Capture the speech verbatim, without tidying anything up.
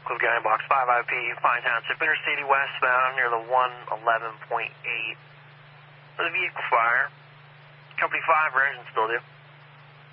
with guy in box five I P, Pine Township, Interstate westbound near the one eleven point eight. For the vehicle fire. Company five, engine still due.